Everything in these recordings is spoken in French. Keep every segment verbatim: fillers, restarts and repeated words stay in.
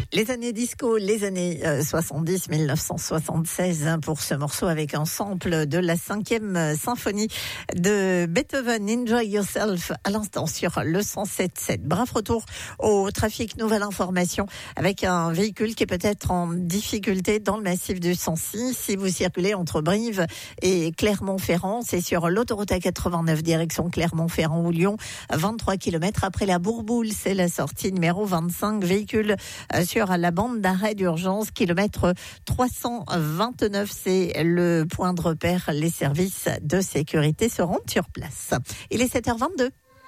Les années disco, les années euh, soixante-dix, mille neuf cent soixante-seize hein, pour ce morceau avec un sample de la cinquième symphonie de Beethoven, Enjoy Yourself, à l'instant sur le cent sept sept. Bref retour au trafic, nouvelle information avec un véhicule qui est peut-être en difficulté dans le massif du cent six. Si vous circulez entre Brive et Clermont-Ferrand, c'est sur l'autoroute A quatre-vingt-neuf direction Clermont-Ferrand ou Lyon, vingt-trois kilomètres après la Bourboule, c'est la sortie numéro vingt-cinq, véhicule sur la bande d'arrêt d'urgence, kilomètre trois cent vingt-neuf, c'est le point de repère. Les services de sécurité se rendent sur place. Il est sept heures vingt-deux.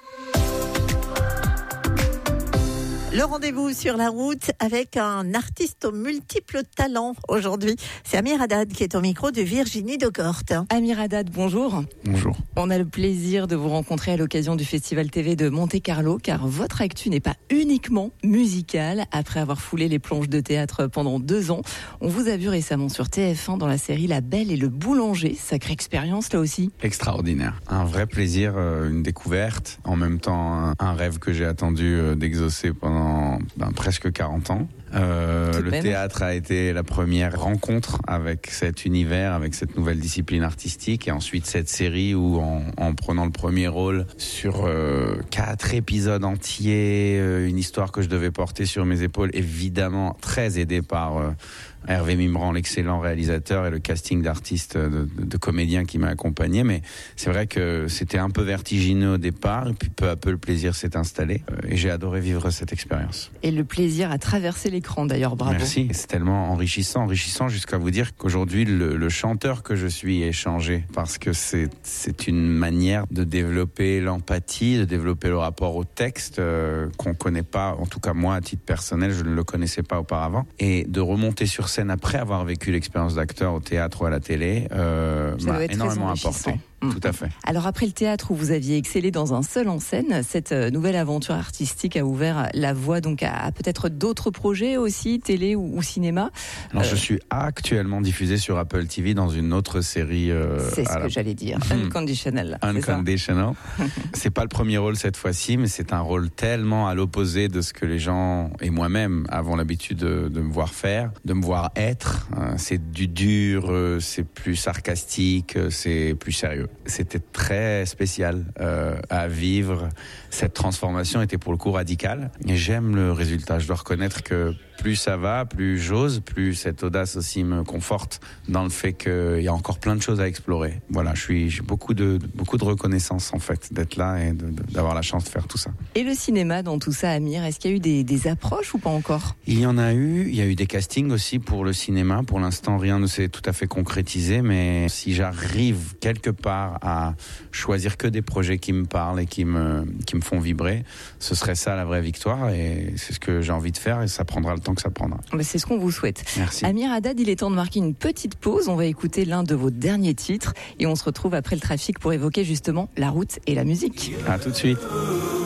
Le rendez-vous sur la route avec un artiste aux multiples talents aujourd'hui. C'est Amir Haddad qui est au micro de Virginie Decorte. Amir Haddad, bonjour. Bonjour. On a le plaisir de vous rencontrer à l'occasion du Festival T V de Monte-Carlo, car votre actu n'est pas uniquement musicale. Après avoir foulé les planches de théâtre pendant deux ans, on vous a vu récemment sur T F un dans la série La Belle et le Boulanger. Sacrée expérience là aussi. Extraordinaire. Un vrai plaisir, une découverte. En même temps, un rêve que j'ai attendu d'exaucer pendant Ben, presque quarante ans. Euh, le théâtre a été la première rencontre avec cet univers, avec cette nouvelle discipline artistique, et ensuite cette série où en, en prenant le premier rôle sur euh, quatre épisodes entiers, euh, une histoire que je devais porter sur mes épaules, évidemment très aidé par euh, Hervé Mimran, l'excellent réalisateur, et le casting d'artistes, de, de, de comédiens qui m'a accompagné. Mais c'est vrai que c'était un peu vertigineux au départ, et puis peu à peu le plaisir s'est installé, euh, et j'ai adoré vivre cette expérience. Et le plaisir a traversé l'écran d'ailleurs, bravo. Merci, c'est tellement enrichissant, enrichissant jusqu'à vous dire qu'aujourd'hui le, le chanteur que je suis est changé, parce que c'est, c'est une manière de développer l'empathie, de développer le rapport au texte euh, qu'on connaît pas, en tout cas moi à titre personnel je ne le connaissais pas auparavant, et de remonter sur scène après avoir vécu l'expérience d'acteur au théâtre ou à la télé euh, m'a énormément apporté. Tout à fait. Alors après le théâtre où vous aviez excellé dans un seul en scène, cette nouvelle aventure artistique a ouvert la voie donc à, à peut-être d'autres projets aussi, télé ou, ou cinéma. Alors euh, je suis actuellement diffusé sur Apple T V dans une autre série. Euh, c'est ce la... que j'allais dire. Mmh. Unconditional. Unconditional. C'est, c'est pas le premier rôle cette fois-ci, mais c'est un rôle tellement à l'opposé de ce que les gens et moi-même avons l'habitude de, de me voir faire, de me voir être. C'est du dur, c'est plus sarcastique, c'est plus sérieux. C'était très spécial euh, à vivre. Cette transformation était pour le coup radicale. Et j'aime le résultat. Je dois reconnaître que plus ça va, plus j'ose, plus cette audace aussi me conforte dans le fait qu'il y a encore plein de choses à explorer. Voilà, je suis, j'ai beaucoup de, beaucoup de reconnaissance en fait d'être là et de, de, d'avoir la chance de faire tout ça. Et le cinéma dans tout ça, Amir, est-ce qu'il y a eu des, des approches ou pas encore ? Il y en a eu. Il y a eu des castings aussi pour le cinéma. Pour l'instant, rien ne s'est tout à fait concrétisé, mais si j'arrive quelque part à choisir que des projets qui me parlent et qui me, qui me font vibrer, ce serait ça la vraie victoire, et c'est ce que j'ai envie de faire, et ça prendra le temps que ça prendra. C'est ce qu'on vous souhaite. Merci. Amir Haddad, il est temps de marquer une petite pause. On va écouter l'un de vos derniers titres et on se retrouve après le trafic pour évoquer justement la route et la musique. À tout de suite.